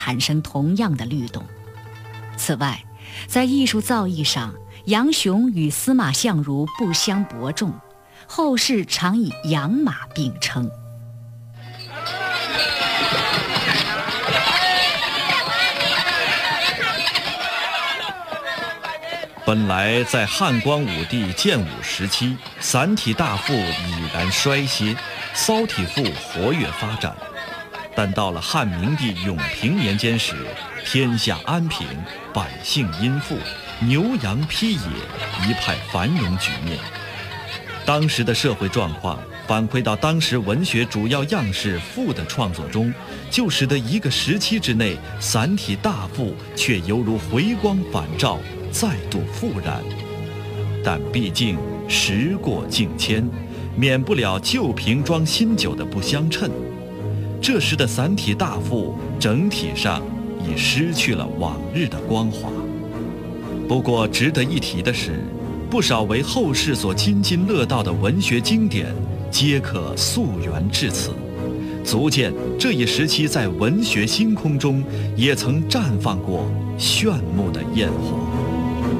产生同样的律动。此外，在艺术造诣上，杨雄与司马相如不相伯仲，后世常以杨马并称。 本来在汉光武帝建武时期，散体大赋已然衰歇，骚体赋活跃发展。但到了汉明帝永平年间时，天下安平，百姓殷富，牛羊披野，一派繁荣局面。当时的社会状况反馈到当时文学主要样式赋的创作中，就使得一个时期之内，散体大赋却犹如回光返照，再度复燃。但毕竟时过境迁，免不了旧瓶装新酒的不相称。这时的散体大赋整体上已失去了往日的光华。不过值得一提的是，不少为后世所津津乐道的文学经典皆可溯源至此，足见这一时期在文学星空中也曾绽放过炫目的焰火。